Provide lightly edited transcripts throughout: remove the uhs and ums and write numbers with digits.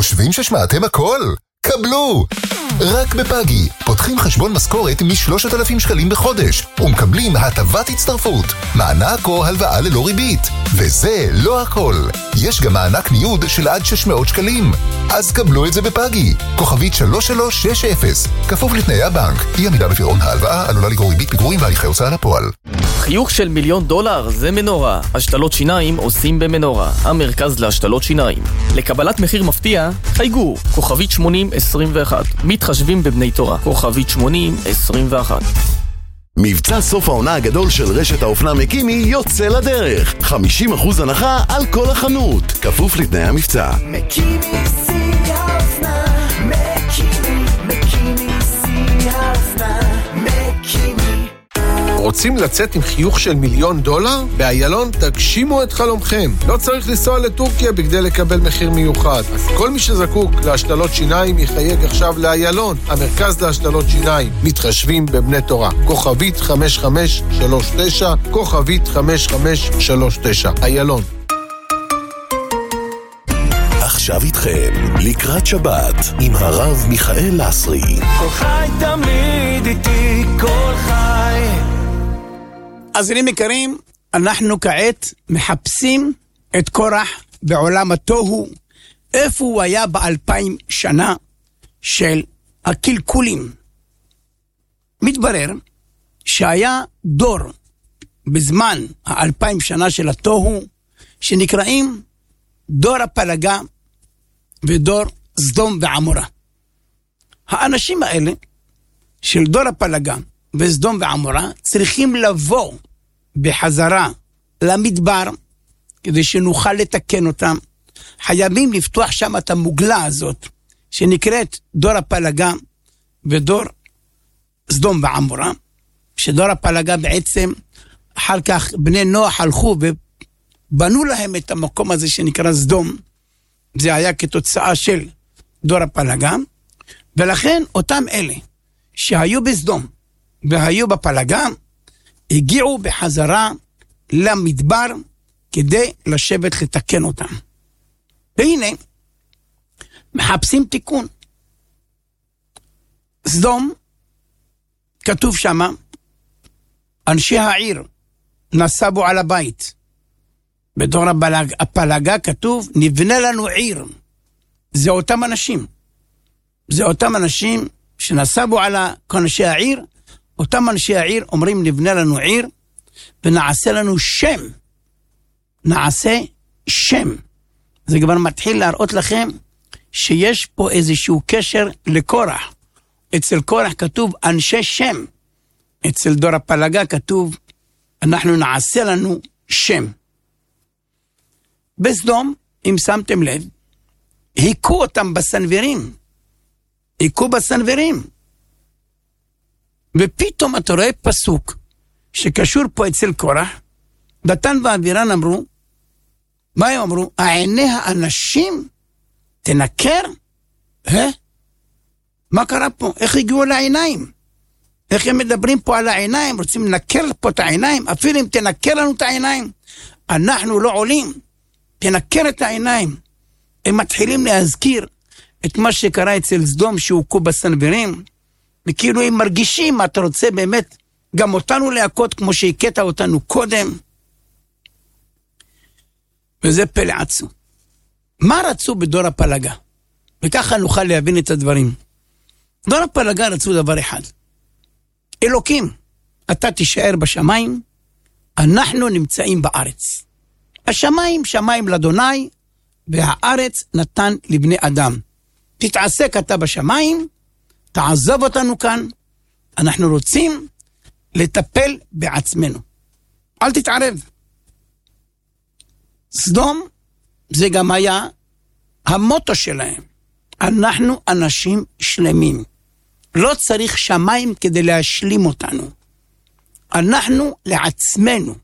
חושבים ששמעתם הכל? קבלו! רק בפאגי פותחים חשבון משכורת מ3,000 שקלים בחודש ומקבלים הטבת הצטרפות, מענק או הלוואה ללא ריבית. וזה לא הכל, יש גם מענק ניוד של עד 600 שקלים. אז קבלו את זה בפאגי, כוכבית 3360, כפוף לתנאי הבנק. אי עמידה בפירעון ההלוואה עלולה לגרור ריבית פיגורים והליכי הוצאה לפועל. חיוך של $1,000,000 זה מנורה. השתלות שיניים עושים במנורה, המרכז להשתלות שיניים. לקבלת מחיר מפתיע, חייגו, כוכבית 8021. מתחשבים בבני תורה, כוכבית 8021. מבצע סוף העונה הגדול של רשת האופנה מקימי יוצא לדרך. 50% הנחה על כל החנות, כפוף לתנאי המבצע. מקימי שיא האופנה, מקימי שיא האופנה, מקימי. רוצים לצאת עם חיוך של $1,000,000? באיילון תגשימו את חלומכם. לא צריך לנסוע לטורקיה בכדי לקבל מחיר מיוחד. אז כל מי שזקוק להשתלות שיניים יחייג עכשיו לאיילון, המרכז להשתלות שיניים. מתחשבים בבני תורה. כוכבית 5539, כוכבית 5539. איילון. עכשיו איתכם, לקראת שבת, עם הרב מיכאל לסרי. כל חי תמיד איתי, כל חי. אז אני מכירים, אנחנו כעת מחפשים את קורח בעולם התוהו, איפה הוא היה ב2000 שנה של הקלקולים. מתברר שהיה דור בזמן 2000 שנה של התוהו, שנקראים דור הפלגה ודור סדום ועמורה. האנשים האלה של דור הפלגה וסדום ועמורה צריכים לבוא בחזרה למדבר כדי שנוכל לתקן אותם. חייבים לפתוח שם את המוגלה הזאת שנקראת דור הפלגה ודור סדום ועמורה, שדור הפלגה בעצם אחר כך בני נוח הלכו ובנו להם את המקום הזה שנקרא סדום. זה היה כתוצאה של דור הפלגה, ולכן אותם אלה שהיו בסדום והיו בפלגה הגיעו בחזרה למדבר כדי לשבת לתקן אותם. והנה מחפשים תיקון. סדום, כתוב שמה, אנשי העיר נסבו על הבית. בדור הפלגה כתוב נבנה לנו עיר. זה אותם אנשים. זה אותם אנשים שנסבו על אנשי העיר. אותם אנשי העיר אומרים נבנה לנו עיר ונעשה לנו שם. נעשה שם. זה כבר מתחיל להראות לכם שיש פה איזשהו קשר לקורח. אצל קורח כתוב אנשי שם. אצל דור הפלגה כתוב אנחנו נעשה לנו שם. בסדום, אם שמתם לב, היכו אותם בסנוורים. היכו בסנוורים. ופתאום אתה רואה פסוק שקשור פה אצל קורח. דתן ואבירן אמרו, מה הם אמרו? עיני האנשים תנקר? מה קרה פה? איך הגיעו לעיניים? איך הם מדברים פה על העיניים? רוצים לנקר פה את העיניים? אפילו אם תנקר לנו את העיניים, אנחנו לא עולים. תנקר את העיניים. הם מתחילים להזכיר את מה שקרה אצל סדום שהוכו בסנוורים, וכאילו הם מרגישים, אתה רוצה באמת גם אותנו להכות כמו שהכית אותנו קודם. וזה פלא עצום. מה רצו בדור הפלגה? וככה נוכל להבין את הדברים. דור הפלגה רצו דבר אחד. אלוקים, אתה תישאר בשמיים, אנחנו נמצאים בארץ. השמיים שמיים לאדוני, והארץ נתן לבני אדם. תתעסק אתה בשמיים, תעזוב אותנו כאן, אנחנו רוצים לטפל בעצמנו. אל תתערב. סדום זה גם היה המוטו שלהם. אנחנו אנשים שלמים. לא צריך שמיים כדי להשלים אותנו. אנחנו לעצמנו.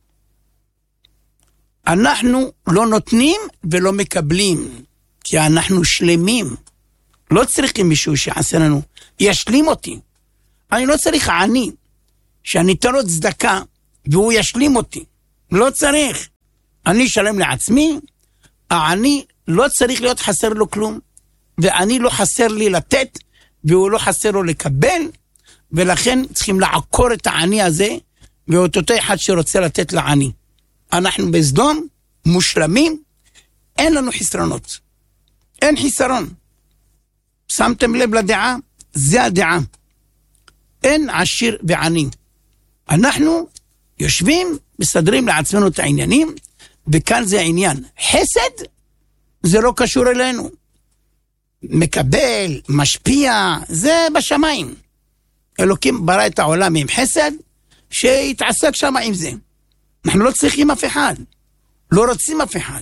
אנחנו לא נותנים ולא מקבלים, כי אנחנו שלמים. לא צריכים מישהו שיעשה לנו, ישלים אותי. אני לא צריך עני, שאני אתן לו צדקה, והוא ישלים אותי. לא צריך. אני שלם לעצמי, העני לא צריך להיות חסר לו כלום. ואני לא חסר לי לתת, והוא לא חסר לו לקבל, ולכן צריכים לעקור את העני הזה, ואותו אחד שרוצה לתת לעני. אנחנו בסדום, מושלמים, אין לנו חסרונות. אין חיסרון. שמתם לב לדעה? זה הדעה. אין עשיר ועני. אנחנו יושבים, מסדרים לעצמנו את העניינים, וכאן זה העניין. חסד, זה לא קשור אלינו. מקבל, משפיע, זה בשמיים. אלוקים ברא את העולם עם חסד, שיתעסק שם עם זה. אנחנו לא צריכים אף אחד. לא רוצים אף אחד.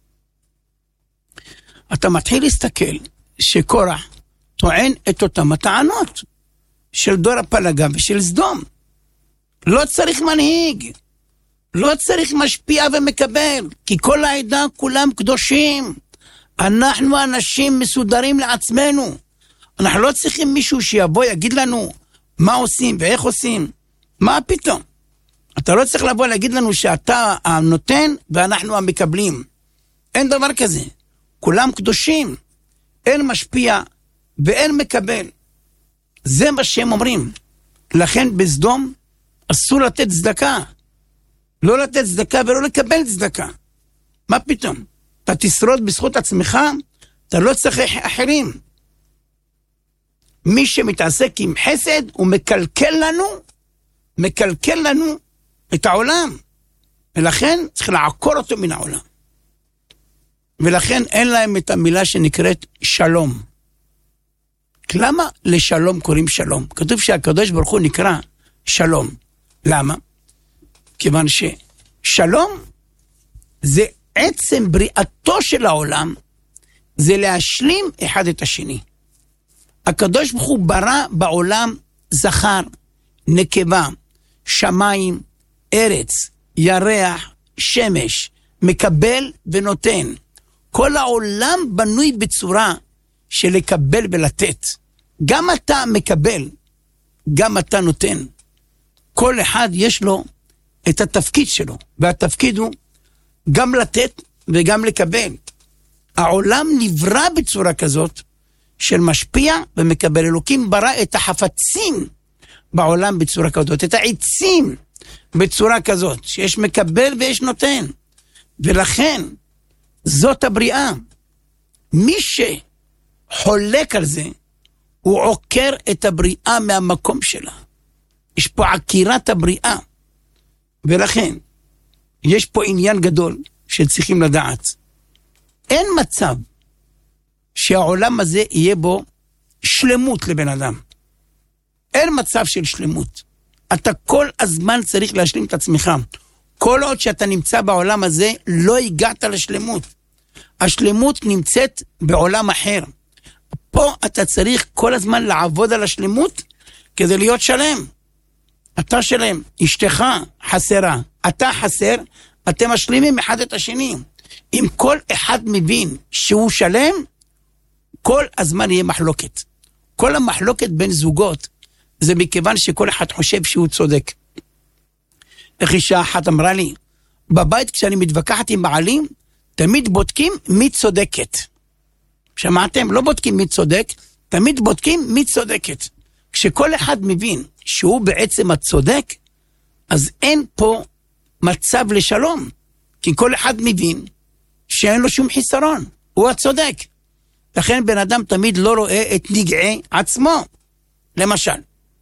אתה מתחיל להסתכל שקורח טוען את אותם הטענות של דור הפלגה ושל סדום. לא צריך מנהיג. לא צריך משפיע ומקבל. כי כל העדה כולם קדושים. אנחנו אנשים מסודרים לעצמנו. אנחנו לא צריכים מישהו שיבוא יגיד לנו מה עושים ואיך עושים. מה פתאום? אתה לא צריך לבוא להגיד לנו שאתה הנותן ואנחנו המקבלים. אין דבר כזה. כולם קדושים. אין משפיע ואין מקבל. זה מה שהם אומרים. לכן בסדום אסור לתת צדקה. לא לתת צדקה ולא לקבל צדקה. מה פתאום? אתה תשרוד בזכות עצמך, אתה לא צריך אחרים. מי שמתעסק עם חסד, הוא מקלקל לנו את העולם. ולכן צריך לעקור אותו מן העולם. ולכן אין להם את המילה שנקראת שלום. למה לשלום קוראים שלום? כתוב שהקדוש ברוך הוא נקרא שלום. למה? כיוון ששלום זה עצם בריאתו של העולם, זה להשלים אחד את השני. הקדוש ברוך הוא ברא בעולם זכר, נקבה, שמיים, ארץ, ירח, שמש, מקבל ונותן. כל העולם בנוי בצורה של לקבל ולתת. גם אתה מקבל, גם אתה נותן. כל אחד יש לו את התפקיד שלו, והתפקיד הוא גם לתת וגם לקבל. העולם נברא בצורה כזאת של משפיע ומקבל. אלוקים ברא את החפצים בעולם בצורה כזאת, את העצים בצורה כזאת, שיש מקבל ויש נותן. ולכן זאת הבריאה. מי שחולק על זה, הוא עוקר את הבריאה מהמקום שלה. יש פה עקירת הבריאה. ולכן יש פה עניין גדול שצריכים לדעת. אין מצב שהעולם הזה יהיה בו שלמות לבן אדם. אין מצב של שלמות. אתה כל הזמן צריך להשלים את עצמך. כל עוד שאתה נמצא בעולם הזה, לא הגעת לשלמות. השלמות נמצאת בעולם אחר. פה אתה צריך כל הזמן לעבוד על השלמות כדי להיות שלם. אתה שלם, אשתך חסרה, אתה חסר, אתם משלימים אחד את השני. אם כל אחד מבין שהוא שלם, כל הזמן יהיה מחלוקת. כל המחלוקת בין זוגות, זה מכיוון שכל אחד חושב שהוא צודק. איך אישה אחת אמרה לי, בבית כשאני מתווכחת עם בעלים, תמיד בודקים מי צודקת. שמעתם? לא בודקים מי צודק, תמיד בודקים מי צודקת. כשכל אחד מבין שהוא בעצם הצודק, אז אין פה מצב לשלום. כי כל אחד מבין שאין לו שום חיסרון. הוא הצודק. לכן בן אדם תמיד לא רואה את נגעי עצמו. למשל,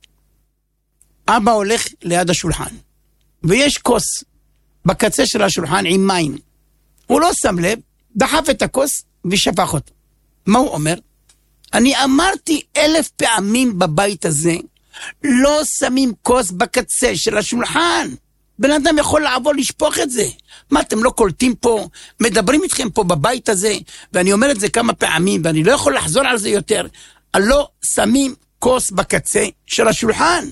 אבא הולך ליד השולחן, ויש כוס בקצה של השולחן עם מים. הוא לא שם לב, דחף את הכוס ושפך אותו. מה הוא אומר? אני אמרתי 1000 פעמים בבית הזה, לא שמים כוס בקצה של השולחן. בן אדם יכול לעבור לשפוך את זה. מה, אתם לא קולטים פה? מדברים איתכם פה בבית הזה, ואני אומר את זה כמה פעמים, ואני לא יכול לחזור על זה יותר. לא שמים כוס בקצה של השולחן.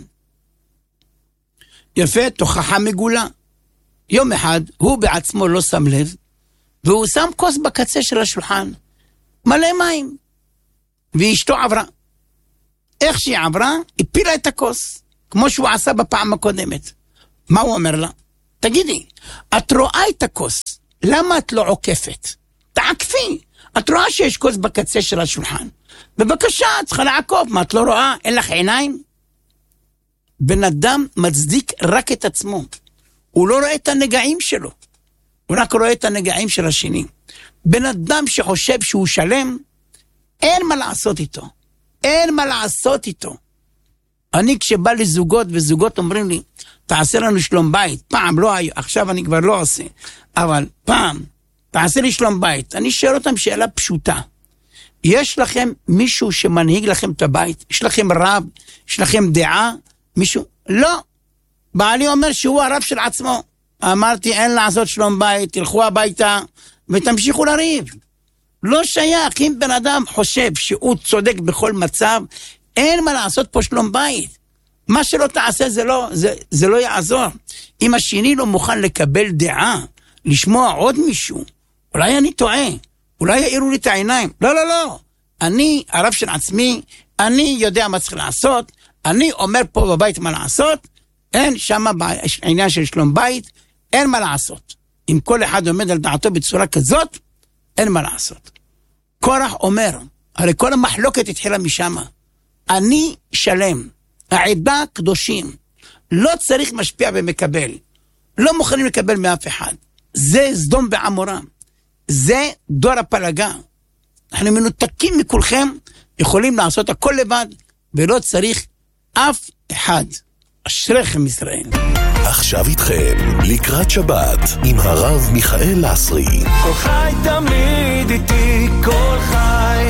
יפה, תוכחה מגולה. יום אחד, הוא בעצמו לא שם לב, והוא שם כוס בקצה של השולחן, מלא מים. ואשתו עברה. איך שהיא עברה, הפילה את הכוס, כמו שהוא עשה בפעם הקודמת. מה הוא אומר לה? תגידי, את רואה את הכוס, למה את לא עוקפת? תעקפי. את רואה שיש כוס בקצה של השולחן. בבקשה, את צריכה לעקוב, מה את לא רואה? אין לך עיניים? בן אדם מצדיק רק את עצמו. הוא לא רואה את הנגעים שלו. הוא רק רואה את הנגעים של השני. בן אדם שחושב שהוא שלם, אין מה לעשות איתו. אין מה לעשות איתו. אני כשבא לזוגות, וזוגות אומרים לי, תעשה לנו שלום בית. פעם לא היה, עכשיו אני כבר לא עושה. אבל פעם, תעשה לי שלום בית. אני שואל אותם שאלה פשוטה. יש לכם מישהו שמנהיג לכם את הבית? יש לכם רב? יש לכם דעה? מישהו? לא. בעלי אומר שהוא הרב של עצמו. אמרתי, אין לעשות שלום בית, תלכו הביתה ותמשיכו לריב. לא שייך, אם בן אדם חושב שהוא צודק בכל מצב, אין מה לעשות פה שלום בית. מה שלא תעשה זה לא יעזור. אם השני לא מוכן לקבל דעה, לשמוע עוד מישהו, אולי אני טועה, אולי יאירו לי את העיניים. לא, לא, לא. אני הרב של עצמי, אני יודע מה צריך לעשות, אני אומר פה בבית מה לעשות, אין שם בעניין של שלום בית, אין מה לעשות. אם כל אחד עומד על דעתו בצורה כזאת, אין מה לעשות. קורח אומר, הרי כל המחלוקת התחילה משם. אני שלם, העדה קדושים, לא צריך משפיע ומקבל, לא מוכנים לקבל מאף אחד. זה סדום ועמורה, זה דור הפלגה. אנחנו מנותקים מכולכם, יכולים לעשות הכל לבד, ולא צריך אף אחד. אשריכם ישראל. עכשיו איתכם, לקראת שבת, עם הרב מיכאל לסרי. כל חי תמיד איתי, כל חי.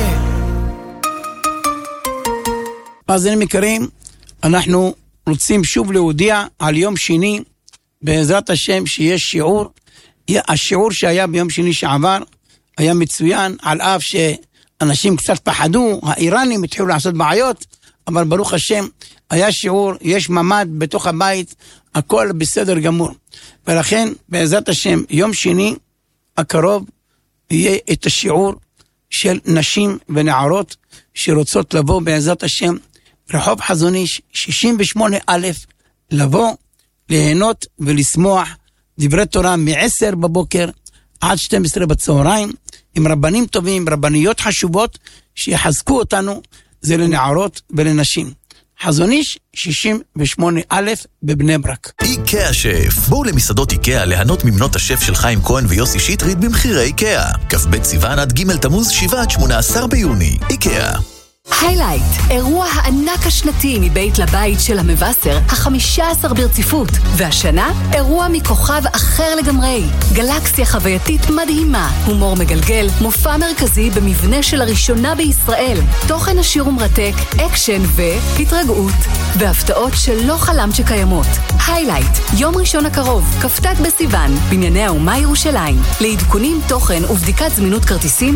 אז אני מכירים, אנחנו רוצים שוב להודיע על יום שני, בעזרת השם שיש שיעור. השיעור שהיה ביום שני שעבר, היה מצוין, על אף שאנשים קצת פחדו, האיראנים התחילו לעשות בעיות, אבל ברוך השם, היה שיעור, יש ממד בתוך הבית, הכל בסדר גמור. ולכן, בעזרת השם, יום שני הקרוב, יהיה את השיעור של נשים ונערות, שרוצות לבוא בעזרת השם, רחוב חזון איש 68א, לבוא, ליהנות ולשמוח דברי תורה מ-10 בבוקר עד 12 בצהריים, עם רבנים טובים, רבניות חשובות, שיחזקו אותנו, זה לנערות ולנשים. חזון איש 68א בבני ברק. איקאה שף. בואו למסעדות איקאה ליהנות ממנות השף של חיים כהן ויוסי שטרית במחירי איקאה. כ"ב סיוון עד ג' תמוז 7 עד 18 ביוני. איקאה. היילייט, אירוע הענק השנתי מבית לבית של המבשר, ה-15 ברציפות. והשנה, אירוע מכוכב אחר לגמרי. גלקסיה חווייתית מדהימה, הומור מגלגל, מופע מרכזי במבנה של הראשונה בישראל, תוכן עשיר ומרתק, אקשן והתרגעות, והפתעות שלא חלמת שקיימות. היילייט, יום ראשון הקרוב, כ"ט בסיוון, בנייני האומה ירושלים. לעדכונים תוכן ובדיקת זמינות כרטיסים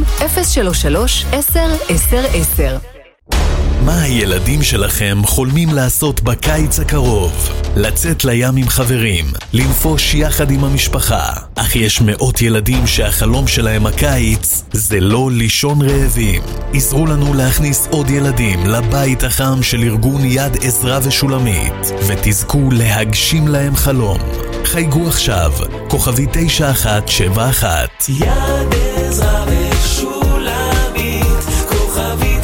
033-10-10-10. מה הילדים שלכם חולמים לעשות בקיץ הקרוב? לצאת לים עם חברים, לנפוש יחד עם המשפחה. אך יש מאות ילדים שהחלום שלהם הקיץ זה לא לישון רעבים. עזרו לנו להכניס עוד ילדים לבית החם של ארגון יד עזרא ושולמית, ותזכו להגשים להם חלום. חייגו עכשיו, כוכבי 9171. יד עזרא ושולמית, כוכבית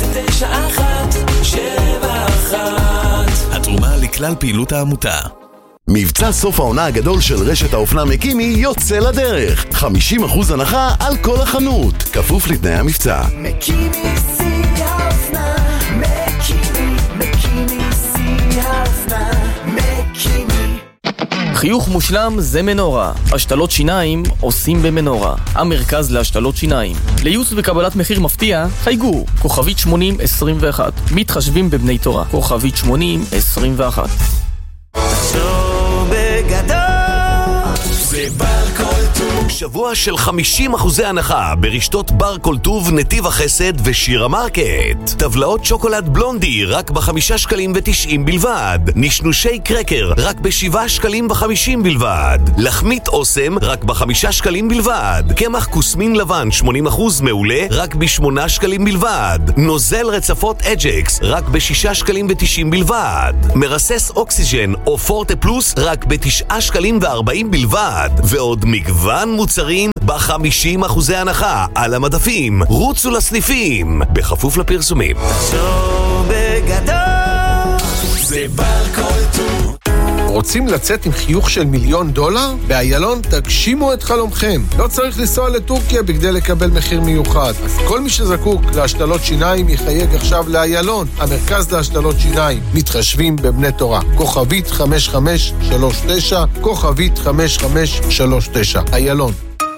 9171. התרומה לכלל פעילות העמותה. מבצע סוף העונה הגדול של רשת האופנה מקימי יוצא לדרך. 50% הנחה על כל החנות, כפוף לתנאי המבצע. מקימי שיא האופנה, מקימי שיא האופנה, מקימי. חיוך מושלם זה מנורה. השתלות שיניים עושים במנורה. המרכז להשתלות שיניים. לייעוץ וקבלת מחיר מפתיע, חייגו. כוכבית 8021. מתחשבים בבני תורה. כוכבית 8021. זה בר כל טוב. שבוע של 50% הנחה ברשתות בר כל טוב, נתיב החסד ושיר המרקט. טבלאות שוקולד בלונדי רק ב5 שקלים ו90 בלבד. נשנושי קרקר רק ב7 שקלים ו50 בלבד. לחמית אוסם רק ב5 שקלים בלבד. קמח קוסמין לבן 80% מעולה רק ב8 שקלים בלבד. נוזל רצפות אג'קס רק ב6 שקלים ו90 בלבד. מרסס אוקסיג'ן או פורטה פלוס רק ב9 שקלים ו40 בלבד. ועוד מגוון מוצרים ב-50% הנחה על המדפים. רוצו לסניפים, בכפוף לפרסומים. תחשוב בגדול, זה בר כל טוב. רוצים לצאת עם חיוך של $1,000,000? באיילון תגשימו את חלומכם. לא צריך לנסוע לטורקיה בכדי לקבל מחיר מיוחד. אז כל מי שזקוק להשתלות שיניים יחייג עכשיו לאיילון, המרכז להשתלות שיניים. מתחשבים בבני תורה. כוכבית 5539, כוכבית 5539. איילון.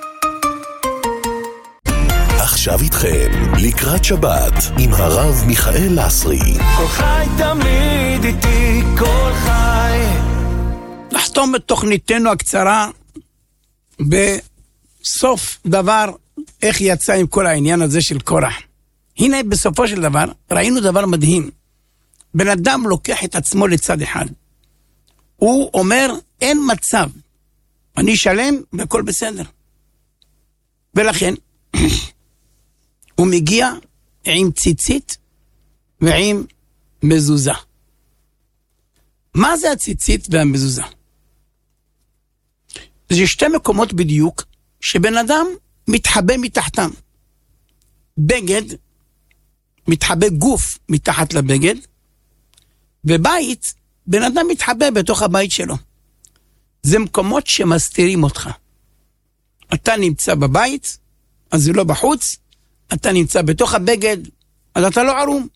עכשיו איתכם, לקראת שבת, עם הרב מיכאל לסרי. כל חי תמיד איתי, כל חי. נחתום את תוכניתנו הקצרה בסוף דבר, איך יצא עם כל העניין הזה של קורח. הנה בסופו של דבר ראינו דבר מדהים. בן אדם לוקח את עצמו לצד אחד. הוא אומר אין מצב, אני שלם והכל בסדר. ולכן הוא מגיע עם ציצית ועם מזוזה. מה זה הציצית והמזוזה? זה שתי מקומות בדיוק שבן אדם מתחבא מתחתם. בגד, מתחבא גוף מתחת לבגד, ובית, בן אדם מתחבא בתוך הבית שלו. זה מקומות שמסתירים אותך. אתה נמצא בבית, אז זה לא בחוץ, אתה נמצא בתוך הבגד, אז אתה לא ערום.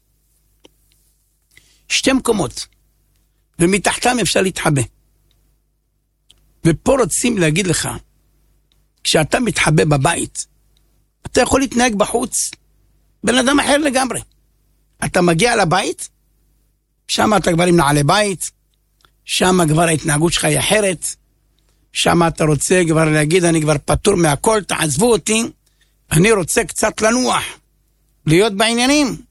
שתי מקומות, ומתחתם אפשר להתחבא. ופה רוצים להגיד לך, כשאתה מתחבא בבית, אתה יכול להתנהג בחוץ, בן אדם אחר לגמרי. אתה מגיע לבית, שם אתה כבר עם נעלי בית, שם כבר ההתנהגות שלך היא אחרת, שם אתה רוצה כבר להגיד, אני כבר פטור מהכל, תעזבו אותי, אני רוצה קצת לנוח, להיות בעניינים.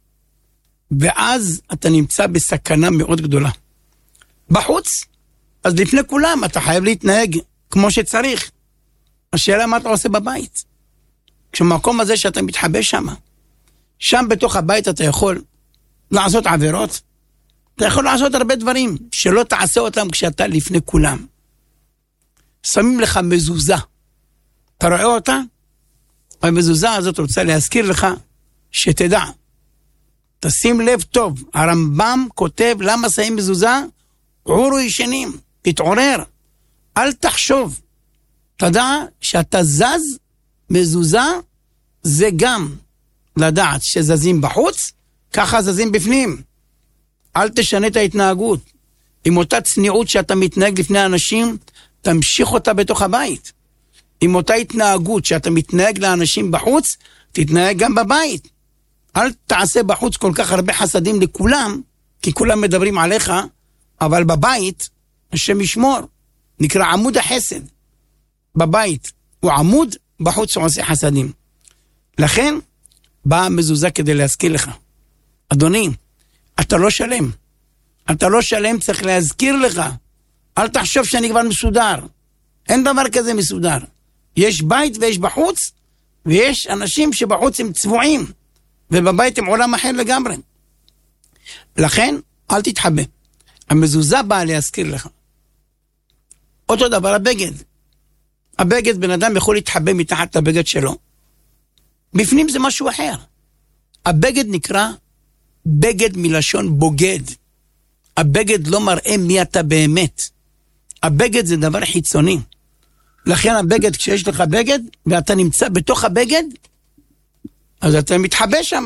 ואז אתה נמצא בסכנה מאוד גדולה. בחוץ, אז לפני כולם אתה חייב להתנהג כמו שצריך. השאלה מה אתה עושה בבית? כשמקום הזה שאתה מתחבא שם בתוך הבית אתה יכול לעשות עבירות, אתה יכול לעשות הרבה דברים שלא תעשה אותם כשאתה לפני כולם. שמים לך מזוזה, אתה רואה אותה? המזוזה הזאת רוצה להזכיר לך שתדע, תשים לב טוב, הרמב"ם כותב למה שמים מזוזה? עורו ישנים, תתעורר, אל תחשוב, תדע שאתה זז, מזוזה זה גם לדעת שזזים בחוץ, ככה זזים בפנים. אל תשנה את ההתנהגות. עם אותה צניעות שאתה מתנהג לפני אנשים, תמשיך אותה בתוך הבית. עם אותה התנהגות שאתה מתנהג לאנשים בחוץ, תתנהג גם בבית. אל תעשה בחוץ כל כך הרבה חסדים לכולם, כי כולם מדברים עליך, אבל בבית, השם ישמור, נקרא עמוד החסד. בבית הוא עמוד, בחוץ הוא עושה חסדים. לכן, באה מזוזה כדי להזכיר לך. אדוני, אתה לא שלם. אתה לא שלם, צריך להזכיר לך. אל תחשוב שאני כבר מסודר. אין דבר כזה מסודר. יש בית ויש בחוץ, ויש אנשים שבחוץ הם צבועים, ובבית הם עולם אחר לגמרי. לכן, אל תתחבא. המזוזה באה להזכיר לך. אותו דבר הבגד. הבגד, בן אדם יכול להתחבא מתחת לבגד שלו. בפנים זה משהו אחר. הבגד נקרא בגד מלשון בוגד. הבגד לא מראה מי אתה באמת. הבגד זה דבר חיצוני. לכן הבגד, כשיש לך בגד, ואתה נמצא בתוך הבגד, אז אתה מתחבא שם.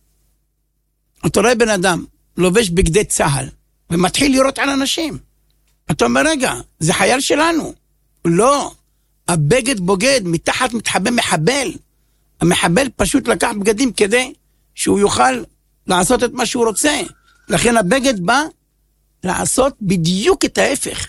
אתה רואה בן אדם, לובש בגדי צהל, ומתחיל לראות על אנשים. אתה אומר, רגע, זה חייל שלנו. לא, הבגד בוגד, מתחת מתחבא מחבל. המחבל פשוט לקח בגדים כדי שהוא יוכל לעשות את מה שהוא רוצה. לכן הבגד בא לעשות בדיוק את ההפך.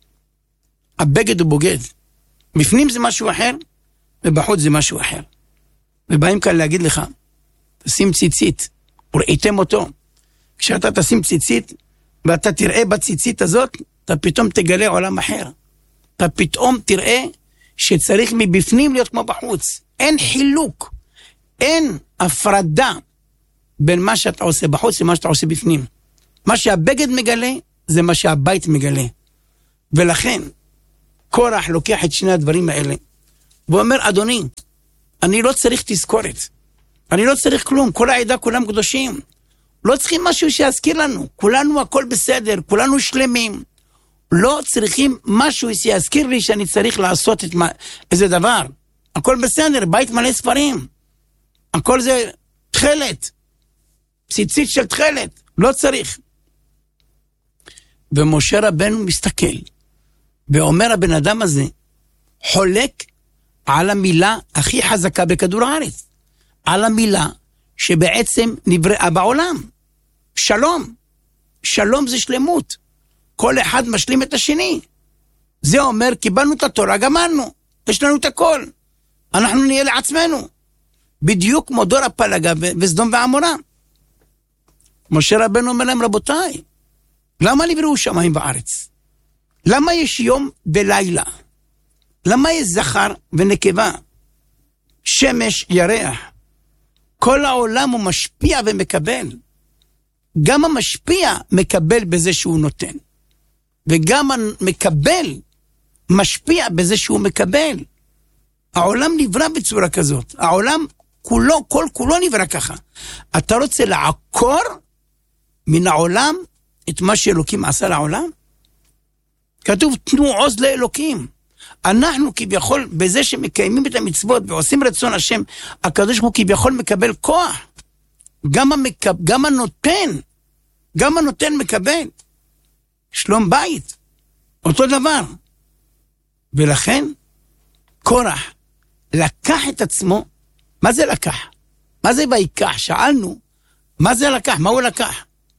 הבגד הוא בוגד. בפנים זה משהו אחר, ובחוץ זה משהו אחר. ובאים כאן להגיד לך, תשים ציצית, וראיתם אותו. כשאתה תשים ציצית, ואתה תראה בציצית הזאת, אתה פתאום תגלה עולם אחר. אתה פתאום תראה שצריך מבפנים להיות כמו בחוץ. אין חילוק, אין הפרדה בין מה שאתה עושה בחוץ למה שאתה עושה בפנים. מה שהבגד מגלה, זה מה שהבית מגלה. ולכן, קורח לוקח את שני הדברים האלה, והוא אומר, אדוני, אני לא צריך תזכורת. אני לא צריך כלום. כל העדה, כולם קדושים. לא צריכים משהו שיזכיר לנו. כולנו הכל בסדר, כולנו שלמים. לא צריכים משהו שיזכיר לי שאני צריך לעשות איזה דבר. הכל בסדר, בית מלא ספרים. הכל זה תחלת. ציצית של תחלת. לא צריך. ומשה רבנו מסתכל, ואומר הבן אדם הזה, חולק על המילה הכי חזקה בכדור הארץ. על המילה שבעצם נבראה בעולם. שלום. שלום זה שלמות. כל אחד משלים את השני. זה אומר, קיבלנו את התורה, גמרנו. יש לנו את הכל. אנחנו נהיה לעצמנו. בדיוק כמו דור הפלגה וסדום ועמורה. משה רבנו אומר להם, רבותיי, למה נבראו שמיים בארץ? למה יש יום ולילה? למה יש זכר ונקבה? שמש ירח. כל העולם הוא משפיע ומקבל. גם המשפיע מקבל בזה שהוא נותן. וגם המקבל משפיע בזה שהוא מקבל. העולם נברא בצורה כזאת. העולם כולו, כל כולו נברא ככה. אתה רוצה לעקור מן העולם את מה שאלוקים עשה לעולם? כתוב, תנו עוז לאלוקים. אנחנו כביכול, בזה שמקיימים את המצוות ועושים רצון השם, הקדוש ברוך הוא כביכול מקבל כוח. גם הנותן מקבל. שלום בית. אותו דבר. ולכן, קורח לקח את עצמו. מה זה לקח? מה זה ויקח? שאלנו, מה זה לקח? מה הוא לקח?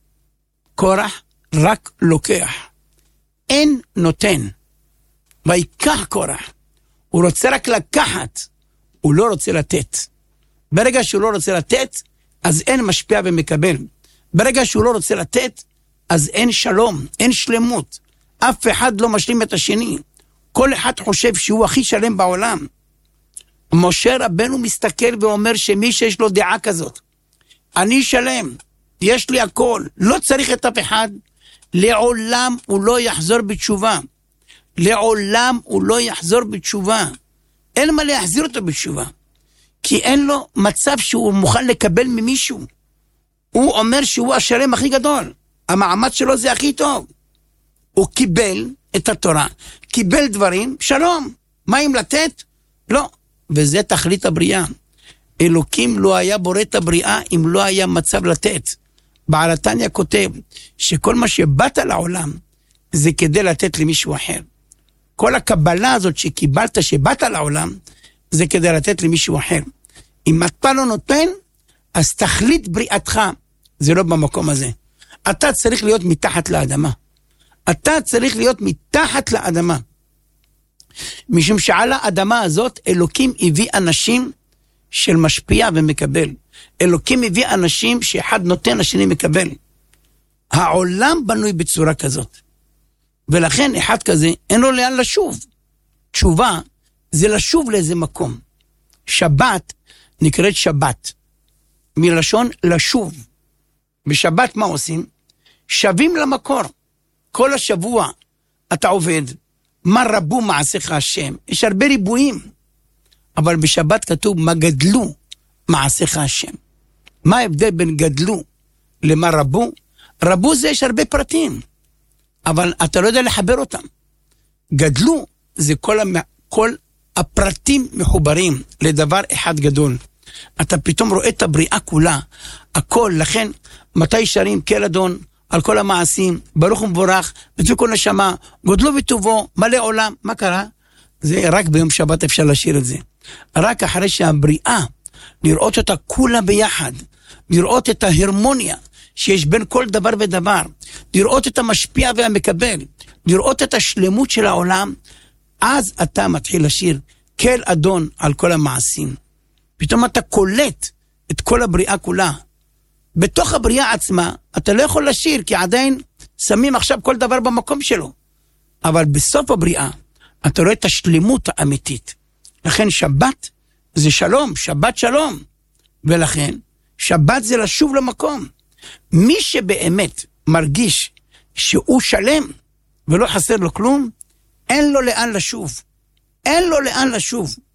קורח רק לוקח. אין נותן. ויקח קורח. הוא רוצה רק לקחת. הוא לא רוצה לתת. ברגע שהוא לא רוצה לתת, אז אין משפיע ומקבל. ברגע שהוא לא רוצה לתת, אז אין שלום, אין שלמות. אף אחד לא משלים את השני. כל אחד חושב שהוא הכי שלם בעולם. משה רבנו מסתכל ואומר שמי שיש לו דעה כזאת, אני שלם, יש לי הכל, לא צריך את אף אחד, לעולם הוא לא יחזור בתשובה. לעולם הוא לא יחזור בתשובה. אין מה להחזיר אותו בתשובה. כי אין לו מצב שהוא מוכן לקבל ממישהו. הוא אומר שהוא השלם הכי גדול. המעמד שלו זה הכי טוב. הוא קיבל את התורה, קיבל דברים, שלום. מה אם לתת? לא. וזה תכלית הבריאה. אלוקים לא היה בורא את הבריאה אם לא היה מצב לתת. בעל התניא כותב שכל מה שבאת לעולם זה כדי לתת למישהו אחר. כל הקבלה הזאת שקיבלת שבאת לעולם זה כדי לתת למישהו אחר. אם אתה לא נותן, אז תכלית בריאתך זה לא במקום הזה. אתה צריך להיות מתחת לאדמה. אתה צריך להיות מתחת לאדמה. משום שעל האדמה הזאת אלוקים הביא אנשים של משפיע ומקבל. אלוקים הביא אנשים שאחד נותן, השני מקבל. העולם בנוי בצורה כזאת. ולכן אחד כזה אין לו לאן לשוב. תשובה זה לשוב לאיזה מקום. שבת נקראת שבת. מלשון לשוב. בשבת מה עושים? שבים למקור. כל השבוע אתה עובד. מה רבו מעשיך השם? יש הרבה ריבועים. אבל בשבת כתוב מה גדלו מעשיך השם. מה ההבדל בין גדלו למה רבו? רבו זה יש הרבה פרטים. אבל אתה לא יודע לחבר אותם. גדלו זה כל הפרטים מחוברים לדבר אחד גדול. אתה פתאום רואה את הבריאה כולה, הכל. לכן מתי שרים כל אדון על כל המעשים, ברוך ומבורך, בצוק כל נשמה, גודלו וטובו, מלא עולם. מה קרה? זה רק ביום שבת אפשר לשיר את זה. רק אחרי שהבריאה, לראות אותה כולה ביחד, לראות את ההרמוניה שיש בין כל דבר ודבר, לראות את המשפיע והמקבל, לראות את השלמות של העולם, אז אתה מתחיל לשיר כל אדון על כל המעשים. פתאום אתה קולט את כל הבריאה כולה. בתוך הבריאה עצמה אתה לא יכול לשיר, כי עדיין שמים עכשיו כל דבר במקום שלו. אבל בסוף הבריאה אתה רואה את השלמות האמיתית. לכן שבת זה שלום, שבת שלום. ולכן שבת זה לשוב למקום. מי שבאמת מרגיש שהוא שלם ולא חסר לו כלום, אין לו לאן לשוב. אין לו לאן לשוב.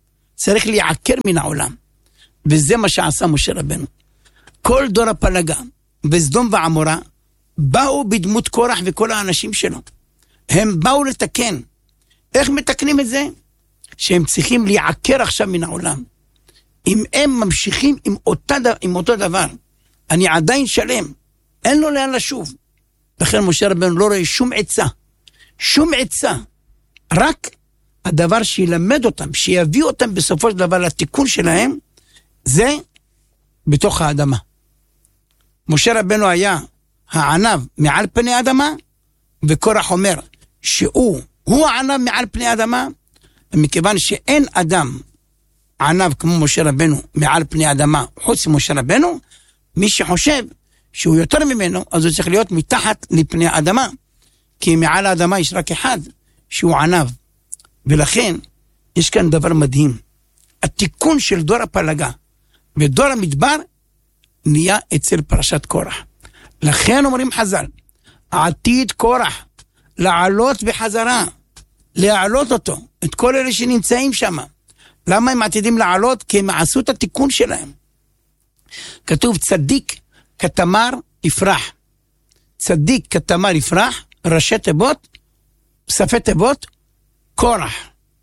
צריך להיעקר מן העולם. וזה מה שעשה משה רבנו. כל דור הפלגה בסדום ועמורה באו בדמות קורח וכל האנשים שלו. הם באו לתקן. איך מתקנים את זה? שהם צריכים להיעקר עכשיו מן העולם. אם הם ממשיכים עם אותו דבר, אני עדיין שלם, אין לו לאן לשוב. לכן משה רבנו לא רואה שום עצה, רק הדבר שילמד אותם, שיביא אותם בסופו של דבר לתיקון שלהם, זה בתוך האדמה. משה רבנו היה הענב מעל פני האדמה, וקורח אומר שהוא הענב מעל פני האדמה, מכיוון שאין אדם ענב כמו משה רבנו מעל פני האדמה חוץ ממשה רבנו, מי שחושב שהוא יותר ממנו, אז הוא צריך להיות מתחת לפני האדמה, כי מעל האדמה יש רק אחד שהוא ענב. ולכן יש כאן דבר מדהים, התיקון של דור הפלגה ודור המדבר נהיה אצל פרשת קורח. לכן אומרים חז"ל, עתיד קורח לעלות בחזרה, להעלות אותו, את כל אלה שנמצאים שם. למה הם עתידים לעלות? כי הם עשו את התיקון שלהם. כתוב צדיק כתמר יפרח. צדיק כתמר יפרח, ראשי תיבות, ספי תיבות, קורח.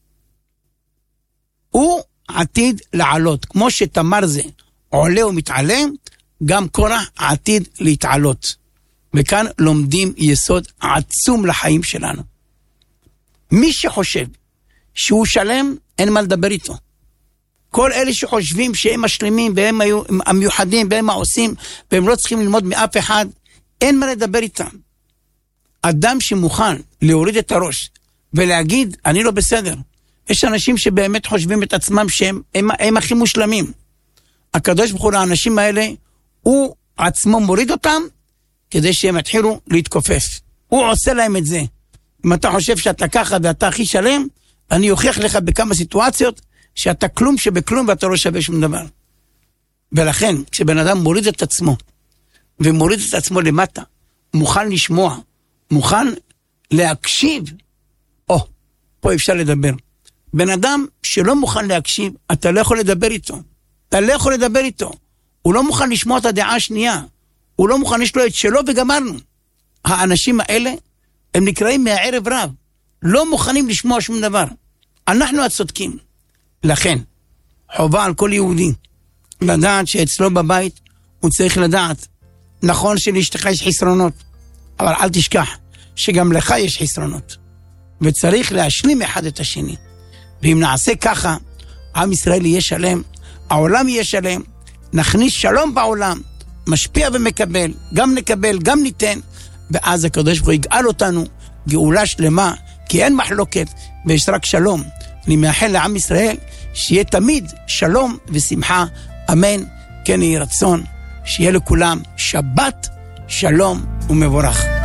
הוא עתיד לעלות. כמו שתמר זה עולה ומתעלה, גם קורח עתיד להתעלות. וכאן לומדים יסוד עצום לחיים שלנו. מי שחושב שהוא שלם, אין מה לדבר איתו. כל אלה שחושבים שהם משלימים והם המיוחדים והם העושים והם לא צריכים ללמוד מאף אחד, אין מה לדבר איתם. אדם שמוכן להוריד את הראש ולהגיד אני לא בסדר. יש אנשים שבאמת חושבים את עצמם שהם הכי מושלמים. הקדוש ברוך הוא לאנשים האלה, הוא עצמו מוריד אותם כדי שהם יתחילו להתכופף. הוא עושה להם את זה. אם אתה חושב שאתה ככה ואתה הכי שלם, אני אוכיח לך בכמה סיטואציות שאתה כלום שבכלום ואתה לא שווה שום דבר. ולכן, כשבן אדם מוריד את עצמו, ומוריד את עצמו למטה, מוכן לשמוע, מוכן להקשיב, פה אפשר לדבר. בן אדם שלא מוכן להקשיב, אתה לא יכול לדבר איתו. אתה לא יכול לדבר איתו. הוא לא מוכן לשמוע את הדעה השנייה. הוא לא מוכן לשמוע את שלו וגמרנו. האנשים האלה, הם נקראים מהערב רב. לא מוכנים לשמוע שום דבר. אנחנו הצודקים. לכן, חובה על כל יהודי, לדעת שאצלו בבית, הוא צריך לדעת, נכון שלאשתך יש חסרונות, אבל אל תשכח, שגם לך יש חסרונות. וצריך להשלים אחד את השני. ואם נעשה ככה, עם ישראל יהיה שלם, העולם יהיה שלם, נכניס שלום בעולם, משפיע ומקבל, גם נקבל, גם ניתן, ואז הקדוש ברוך הוא יגאל אותנו, גאולה שלמה, כי אין מחלוקת, ויש רק שלום. אני מאחל לעם ישראל, שיהיה תמיד שלום ושמחה, אמן, כן יהי רצון, שיהיה לכולם שבת, שלום ומבורך.